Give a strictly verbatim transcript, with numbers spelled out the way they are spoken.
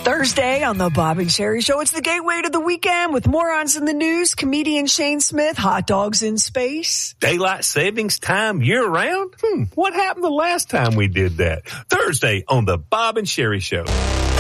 Thursday on the Bob and Sherry Show. It's the gateway to the weekend with morons in the news, comedian Shane Smith, hot dogs in space. Daylight savings time year round? Hmm, what happened the last time we did that? Thursday on the Bob and Sherry Show.